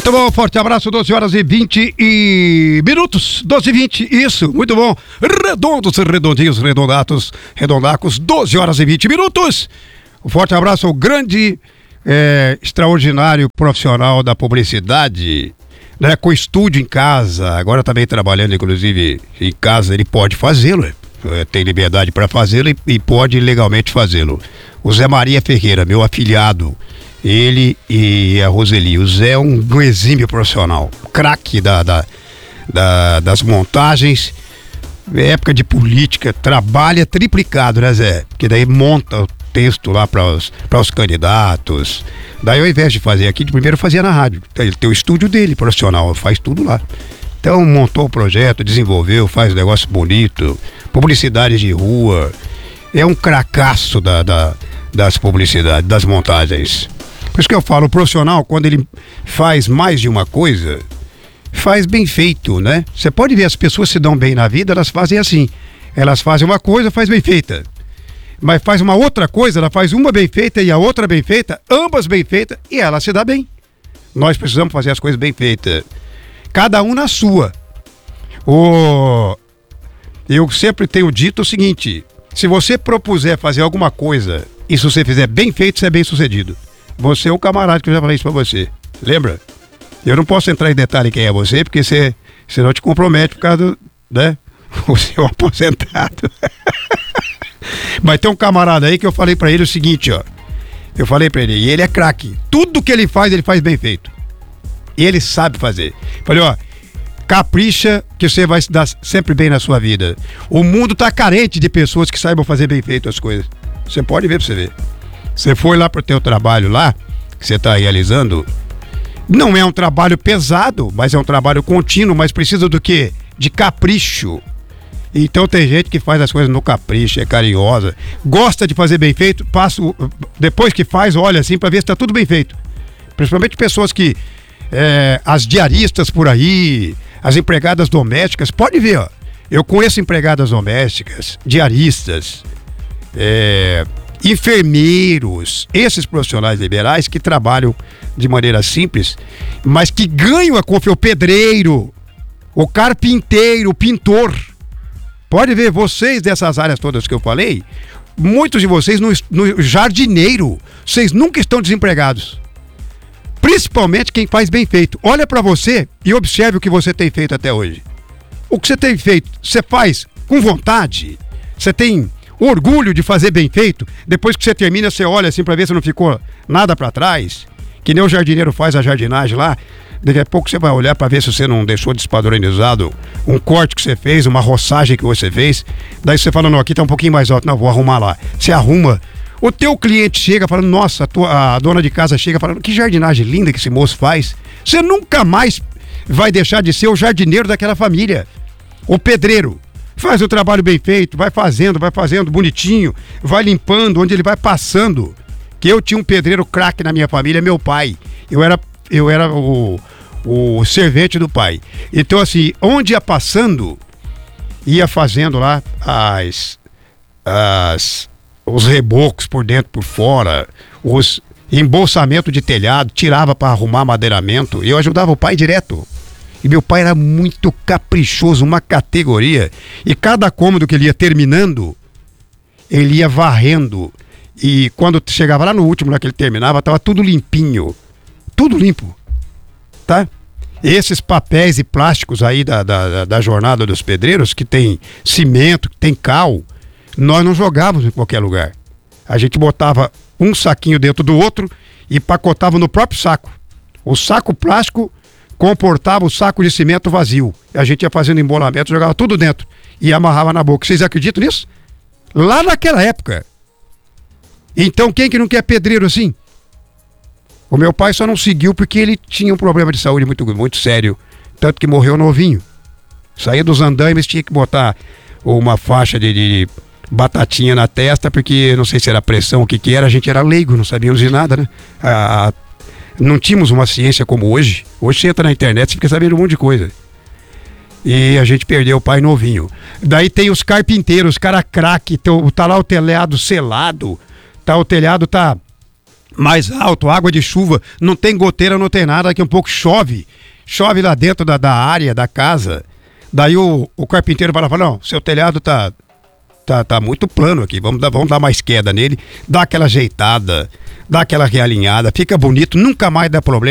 Então, bom, forte abraço, 12 horas e 20 minutos, 12 e 20, isso, muito bom, redondos, redondinhos, redondacos, 12 horas e 20 minutos, um forte abraço ao grande, extraordinário profissional da publicidade, né, com estúdio em casa, agora também trabalhando, inclusive, em casa, ele pode fazê-lo, tem liberdade para fazê-lo e pode legalmente fazê-lo. O Zé Maria Ferreira, meu afilhado, ele e a Roseli. O Zé é um exímio profissional, craque das montagens, época de política, trabalha triplicado, né, Zé? Porque daí monta o texto lá para os candidatos. Daí, ao invés de fazer aqui, de primeiro fazia na rádio. Ele tem o estúdio dele, profissional, faz tudo lá. Então, montou o projeto, desenvolveu, faz um negócio bonito, publicidade de rua. É um cracaço das publicidades, das montagens. Por isso que eu falo, o profissional, quando ele faz mais de uma coisa, faz bem feito, né? Você pode ver, as pessoas se dão bem na vida, elas fazem assim. Elas fazem uma coisa, faz bem feita. Mas faz uma outra coisa, ela faz uma bem feita e a outra bem feita, ambas bem feitas, e ela se dá bem. Nós precisamos fazer as coisas bem feitas. Cada um na sua. Eu sempre tenho dito o seguinte: se você propuser fazer alguma coisa e se você fizer bem feito, você é bem sucedido. Você é um camarada que eu já falei isso pra você. Lembra? Eu não posso entrar em detalhe quem é você, porque você não te compromete por causa do, né? Você é um aposentado. Mas tem um camarada aí que eu falei pra ele o seguinte, ó. Eu falei pra ele, e ele é craque. Tudo que ele faz bem feito. E ele sabe fazer. Falei, ó, capricha que você vai se dar sempre bem na sua vida. O mundo tá carente de pessoas que saibam fazer bem feito as coisas. Você pode ver pra você ver. Você foi lá pro teu trabalho lá, que você tá realizando, não é um trabalho pesado, mas é um trabalho contínuo, mas precisa do quê? De capricho. Então tem gente que faz as coisas no capricho, é carinhosa, gosta de fazer bem feito, depois que faz, olha assim pra ver se tá tudo bem feito. Principalmente pessoas que, as diaristas por aí, as empregadas domésticas, pode ver, ó. Eu conheço empregadas domésticas, diaristas, enfermeiros, esses profissionais liberais que trabalham de maneira simples, mas que ganham a confiança, o pedreiro, o carpinteiro, o pintor. Pode ver, vocês dessas áreas todas que eu falei, muitos de vocês no jardineiro, vocês nunca estão desempregados. Principalmente quem faz bem feito. Olha pra você e observe o que você tem feito até hoje. O que você tem feito, você faz com vontade, você tem orgulho de fazer bem feito. Depois que você termina, você olha assim pra ver se não ficou nada pra trás, que nem o jardineiro faz a jardinagem lá. Daqui a pouco você vai olhar pra ver se você não deixou despadronizado um corte que você fez, uma roçagem que você fez. Daí você fala, não, aqui tá um pouquinho mais alto, não, vou arrumar lá. Você arruma. O teu cliente chega falando, nossa, a dona de casa chega falando, que jardinagem linda que esse moço faz. Você nunca mais vai deixar de ser o jardineiro daquela família. O pedreiro faz o trabalho bem feito, vai fazendo bonitinho, vai limpando onde ele vai passando. Que eu tinha um pedreiro craque na minha família, meu pai. Eu era o servente do pai. Então, assim, onde ia passando, ia fazendo lá os rebocos por dentro, por fora, os embolsamentos de telhado, tirava para arrumar madeiramento. Eu ajudava o pai direto. E meu pai era muito caprichoso, uma categoria. E cada cômodo que ele ia terminando, ele ia varrendo. E quando chegava lá no último, lá que ele terminava, estava tudo limpinho. Tudo limpo. Tá? Esses papéis e plásticos aí da jornada dos pedreiros, que tem cimento, que tem cal, nós não jogávamos em qualquer lugar. A gente botava um saquinho dentro do outro e pacotava no próprio saco. O saco plástico comportava o saco de cimento vazio. A gente ia fazendo embolamento, jogava tudo dentro e amarrava na boca. Vocês acreditam nisso? Lá naquela época. Então quem que não quer pedreiro assim? O meu pai só não seguiu porque ele tinha um problema de saúde muito, muito sério. Tanto que morreu novinho. Saía dos andaimes, tinha que botar uma faixa de batatinha na testa, porque não sei se era pressão, o que era, a gente era leigo, não sabíamos de nada, né? Não tínhamos uma ciência como hoje. Hoje você entra na internet e fica sabendo um monte de coisa. E a gente perdeu o pai novinho. Daí tem os carpinteiros, cara craque, tá lá o telhado selado, o telhado tá mais alto, água de chuva, não tem goteira, não tem nada, daqui a um pouco chove lá dentro da área, da casa. Daí o carpinteiro fala, não, seu telhado tá muito plano aqui, vamos dar mais queda nele, dá aquela ajeitada, dá aquela realinhada, fica bonito, nunca mais dá problema.